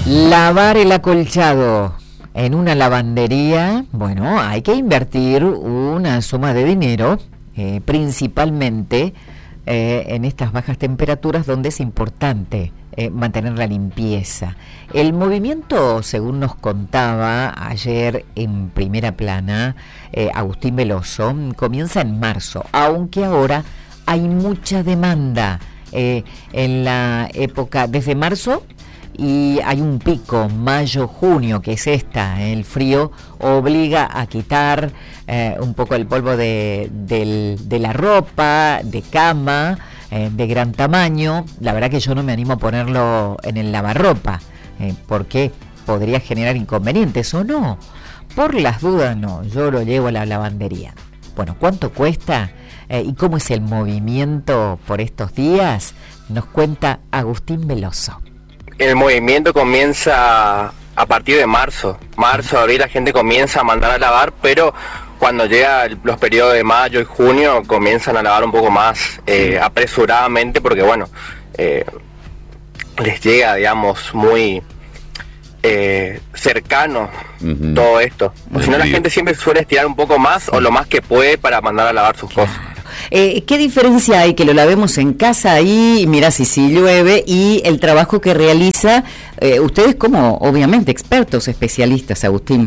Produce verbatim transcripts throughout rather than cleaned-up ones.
Lavar el acolchado en una lavandería, bueno, hay que invertir una suma de dinero, eh, principalmente eh, en estas bajas temperaturas donde es importante eh, mantener la limpieza. El movimiento, según nos contaba ayer en Primera Plana, eh, Agustín Veloso, comienza en marzo, aunque ahora hay mucha demanda eh, en la época, desde marzo, y hay un pico, mayo, junio, que es esta, el frío obliga a quitar eh, un poco el polvo de, del, de la ropa, de cama, eh, de gran tamaño. La verdad que yo no me animo a ponerlo en el lavarropa, eh, porque podría generar inconvenientes, ¿o no? Por las dudas no, yo lo llevo a la lavandería. Bueno, ¿cuánto cuesta? Eh, ¿Y cómo es el movimiento por estos días? Nos cuenta Agustín Veloso. El movimiento comienza a partir de marzo. Marzo, abril, la gente comienza a mandar a lavar, pero cuando llega el, los periodos de mayo y junio comienzan a lavar un poco más eh, apresuradamente, porque bueno, eh, les llega, digamos, muy eh, cercano uh-huh. todo esto. Si no, la gente siempre suele estirar un poco más, sí, o lo más que puede para mandar a lavar sus cosas. Eh, ¿Qué diferencia hay que lo lavemos en casa ahí, mira si si llueve, y el trabajo que realiza eh, ustedes como, obviamente, expertos, especialistas, Agustín?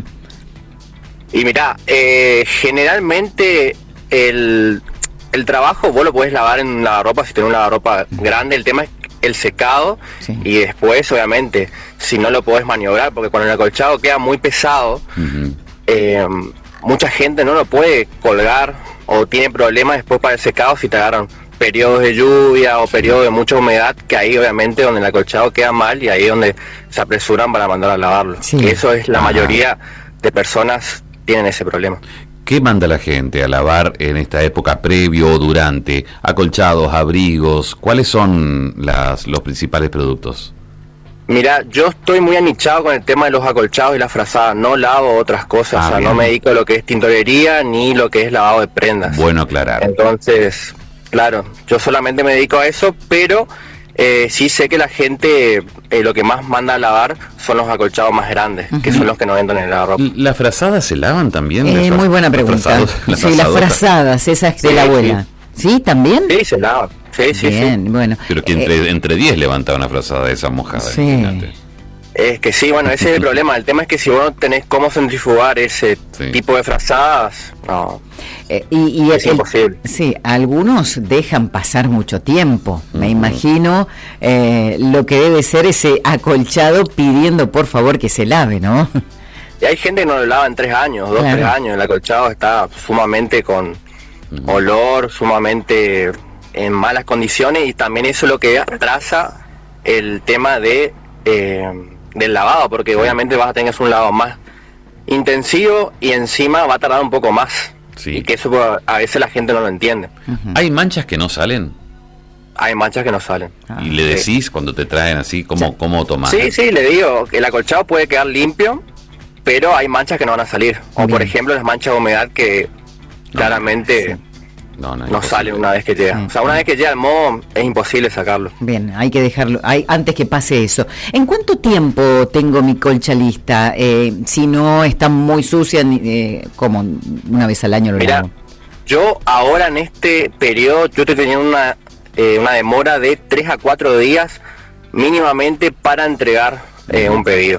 Y mira, eh, generalmente el, el trabajo vos lo podés lavar en un lavarropa si tenés un lavarropa grande. El tema es el secado, sí, y después, obviamente, si no lo podés maniobrar, porque cuando el acolchado queda muy pesado, uh-huh. eh, mucha gente no lo puede colgar o tiene problemas después para el secado si te agarran periodos de lluvia o periodos de mucha humedad, que ahí obviamente donde el acolchado queda mal y ahí es donde se apresuran para mandar a lavarlo. Sí. Eso es la mayoría de personas tienen ese problema. ¿Qué manda la gente a lavar en esta época, previo o durante? Acolchados, abrigos, ¿cuáles son las, los principales productos? Mira, yo estoy muy anichado con el tema de los acolchados y las frazadas, no lavo otras cosas, ah, o sea, bien. No me dedico a lo que es tintorería ni lo que es lavado de prendas. Bueno aclarar. Entonces, claro, yo solamente me dedico a eso, pero eh, sí sé que la gente eh, lo que más manda a lavar son los acolchados más grandes, uh-huh. que son los que no entran en la ropa. ¿Las frazadas se lavan también? Eh, muy buena pregunta. Las frazados, sí, las frazadas, esas de sí, la abuela. ¿Sí? ¿Sí? ¿También? Sí, se lavan. Sí, sí, bien, sí. Bueno. Pero que entre, eh, entre diez levanta una frazada de esa mojada. Sí. Imagínate. Es que sí, bueno, ese es el problema. El tema es que si vos no tenés cómo centrifugar ese sí. tipo de frazadas, no. Eh, y, y es el, imposible. Sí, algunos dejan pasar mucho tiempo. Uh-huh. Me imagino eh, lo que debe ser ese acolchado pidiendo por favor que se lave, ¿no? Y hay gente que no lo lava en tres años, dos, claro. tres años. El acolchado está sumamente con uh-huh. olor, sumamente en malas condiciones, y también eso es lo que atrasa el tema de eh, del lavado, porque sí. obviamente vas a tener un lavado más intensivo y encima va a tardar un poco más, sí. y que eso a veces la gente no lo entiende. Uh-huh. ¿Hay manchas que no salen? Hay manchas que no salen. Ah, ¿y le decís sí. cuando te traen así cómo, sí. cómo tomar? Sí, sí, le digo que el acolchado puede quedar limpio, pero hay manchas que no van a salir, o bien. Por ejemplo las manchas de humedad que no, claramente... Sí. No, no, no sale una vez que llega. Sí. O sea, una vez que llega al moho es imposible sacarlo. Bien, hay que dejarlo, hay, antes que pase eso. ¿En cuánto tiempo tengo mi colcha lista? Eh, si no está muy sucia, eh, como una vez al año lo Mira, lavo. Yo ahora en este periodo, yo estoy teniendo una, eh, una demora de tres a cuatro días mínimamente para entregar eh, un pedido.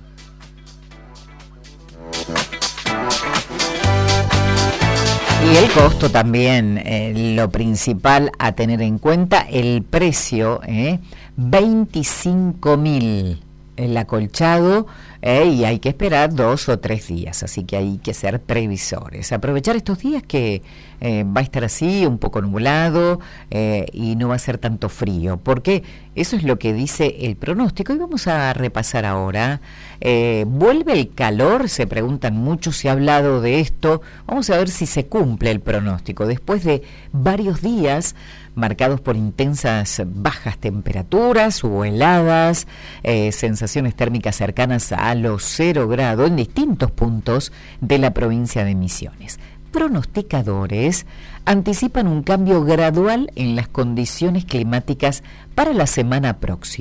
Y el costo también, eh, lo principal a tener en cuenta, el precio, eh, veinticinco mil el acolchado, eh, y hay que esperar dos o tres días, así que hay que ser previsores. Aprovechar estos días que eh, va a estar así, un poco nublado, eh, y no va a ser tanto frío, porque eso es lo que dice el pronóstico. Y vamos a repasar ahora. Eh, ¿Vuelve el calor? Se preguntan mucho, se ha hablado de esto. Vamos a ver si se cumple el pronóstico. Después de varios días marcados por intensas bajas temperaturas o heladas, eh, sensaciones térmicas cercanas a los cero grados en distintos puntos de la provincia de Misiones. Pronosticadores anticipan un cambio gradual en las condiciones climáticas para la semana próxima.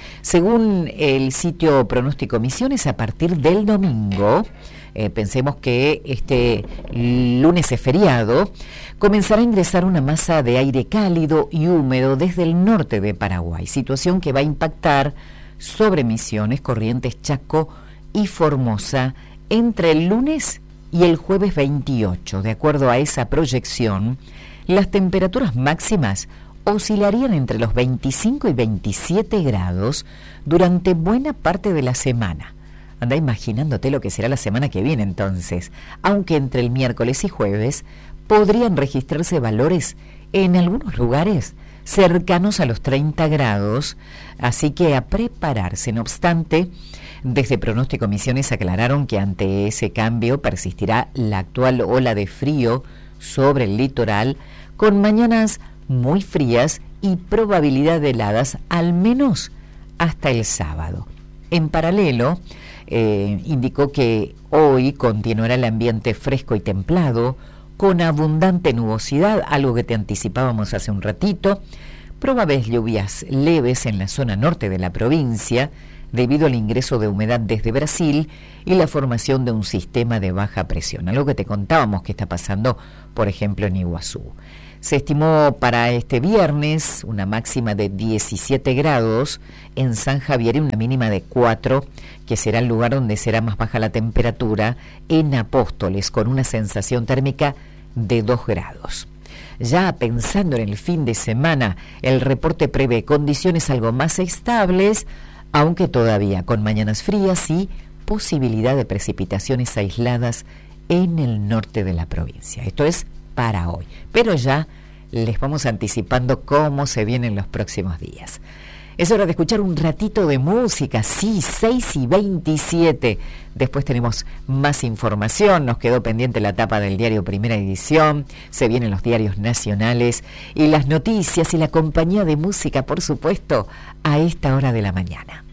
Según el sitio Pronóstico Misiones, a partir del domingo, eh, pensemos que este lunes es feriado, comenzará a ingresar una masa de aire cálido y húmedo desde el norte de Paraguay, situación que va a impactar sobre Misiones, Corrientes, Chaco y Formosa entre el lunes y el jueves veintiocho. De acuerdo a esa proyección, las temperaturas máximas oscilarían entre los veinticinco y veintisiete grados durante buena parte de la semana. Anda imaginándote lo que será la semana que viene entonces, aunque entre el miércoles y jueves podrían registrarse valores en algunos lugares cercanos a los treinta grados, así que a prepararse. No obstante, desde Pronóstico Misiones aclararon que ante ese cambio persistirá la actual ola de frío sobre el litoral, con mañanas muy frías y probabilidad de heladas al menos hasta el sábado. En paralelo, eh, indicó que hoy continuará el ambiente fresco y templado, con abundante nubosidad, algo que te anticipábamos hace un ratito, probables lluvias leves en la zona norte de la provincia, debido al ingreso de humedad desde Brasil y la formación de un sistema de baja presión, algo que te contábamos que está pasando, por ejemplo, en Iguazú. Se estimó para este viernes una máxima de diecisiete grados en San Javier y una mínima de cuatro, que será el lugar donde será más baja la temperatura, en Apóstoles, con una sensación térmica de dos grados. Ya pensando en el fin de semana, el reporte prevé condiciones algo más estables, aunque todavía con mañanas frías y posibilidad de precipitaciones aisladas en el norte de la provincia. Esto es para hoy, pero ya les vamos anticipando cómo se vienen los próximos días. Es hora de escuchar un ratito de música, sí, seis y veintisiete. Después tenemos más información, nos quedó pendiente la tapa del diario Primera Edición, se vienen los diarios nacionales y las noticias y la compañía de música, por supuesto, a esta hora de la mañana.